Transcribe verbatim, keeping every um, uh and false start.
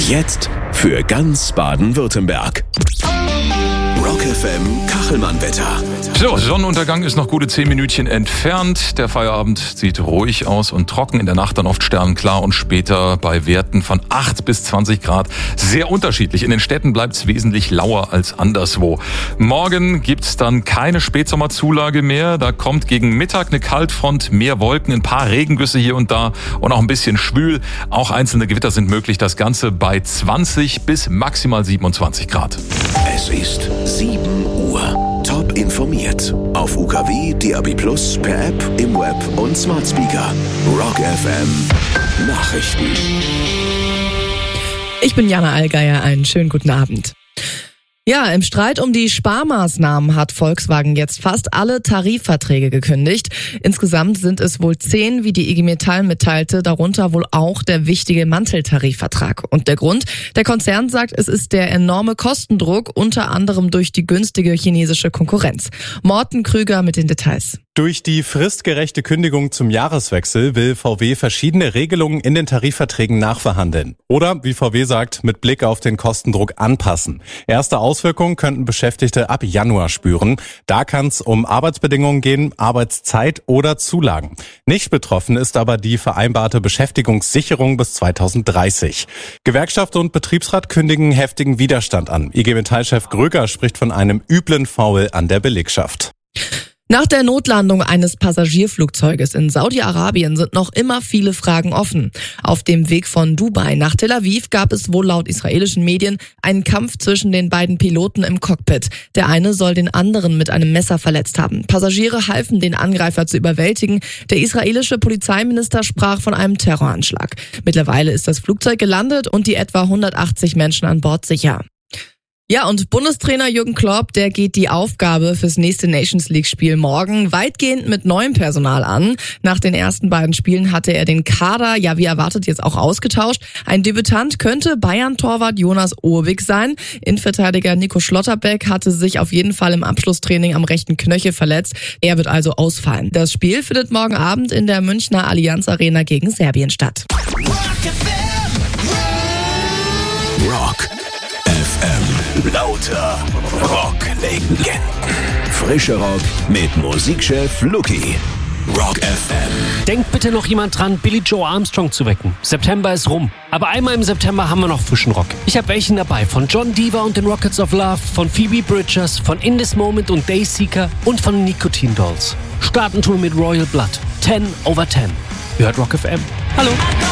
Jetzt für ganz Baden-Württemberg. Rock F M Kachelmann-Wetter. So, Sonnenuntergang ist noch gute zehn Minütchen entfernt. Der Feierabend sieht ruhig aus und trocken. In der Nacht dann oft sternenklar und später bei Werten von acht bis zwanzig Grad. Sehr unterschiedlich. In den Städten bleibt es wesentlich lauer als anderswo. Morgen gibt's dann keine Spätsommerzulage mehr. Da kommt gegen Mittag eine Kaltfront, mehr Wolken, ein paar Regengüsse hier und da und auch ein bisschen schwül. Auch einzelne Gewitter sind möglich. Das Ganze bei zwanzig bis maximal siebenundzwanzig Grad. Es ist sieben Uhr. Top informiert. Auf U K W, D A B Plus, per App, im Web und Smart Speaker. Rock F M Nachrichten. Ich bin Jana Allgeier. Einen schönen guten Abend. Ja, im Streit um die Sparmaßnahmen hat Volkswagen jetzt fast alle Tarifverträge gekündigt. Insgesamt sind es wohl zehn, wie die I G Metall mitteilte, darunter wohl auch der wichtige Manteltarifvertrag. Und der Grund? Der Konzern sagt, es ist der enorme Kostendruck, unter anderem durch die günstige chinesische Konkurrenz. Morten Krüger mit den Details. Durch die fristgerechte Kündigung zum Jahreswechsel will V W verschiedene Regelungen in den Tarifverträgen nachverhandeln. Oder, wie V W sagt, mit Blick auf den Kostendruck anpassen. Erste Auswirkungen könnten Beschäftigte ab Januar spüren. Da kann es um Arbeitsbedingungen gehen, Arbeitszeit oder Zulagen. Nicht betroffen ist aber die vereinbarte Beschäftigungssicherung bis zweitausenddreißig. Gewerkschaft und Betriebsrat kündigen heftigen Widerstand an. I G Metall-Chef Gröger spricht von einem üblen Foul an der Belegschaft. Nach der Notlandung eines Passagierflugzeuges in Saudi-Arabien sind noch immer viele Fragen offen. Auf dem Weg von Dubai nach Tel Aviv gab es wohl laut israelischen Medien einen Kampf zwischen den beiden Piloten im Cockpit. Der eine soll den anderen mit einem Messer verletzt haben. Passagiere halfen, den Angreifer zu überwältigen. Der israelische Polizeiminister sprach von einem Terroranschlag. Mittlerweile ist das Flugzeug gelandet und die etwa hundertachtzig Menschen an Bord sicher. Ja, und Bundestrainer Jürgen Klopp, der geht die Aufgabe fürs nächste Nations League-Spiel morgen weitgehend mit neuem Personal an. Nach den ersten beiden Spielen hatte er den Kader, ja wie erwartet, jetzt auch ausgetauscht. Ein Debütant könnte Bayern-Torwart Jonas Ohwig sein. Innenverteidiger Nico Schlotterbeck hatte sich auf jeden Fall im Abschlusstraining am rechten Knöchel verletzt. Er wird also ausfallen. Das Spiel findet morgen Abend in der Münchner Allianz Arena gegen Serbien statt. Rock F M. Lauter Rock-Legenden. Frische Rock mit Musikchef Lucky. Rock F M. Denkt bitte noch jemand dran, Billie Joe Armstrong zu wecken. September ist rum. Aber einmal im September haben wir noch frischen Rock. Ich habe welchen dabei. Von John Diva und den Rockets of Love, von Phoebe Bridgers, von In This Moment und Dayseeker und von Nicotine Dolls. Starten tun mit Royal Blood. ten over ten. Ihr hört Rock F M. Hallo.